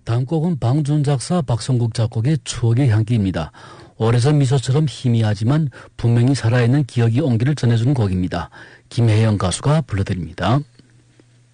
다음 곡은 방준 작사 박성국 작곡의 추억의 향기입니다. 오래전 미소처럼 희미하지만 분명히 살아있는 기억이 온기를 전해주는 곡입니다. 김혜영 가수가 불러드립니다.